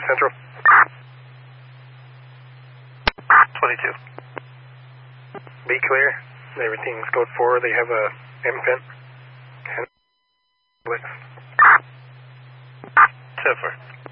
Central. 22. Be clear. Everything's code 4. They have a MFIN. 10-4.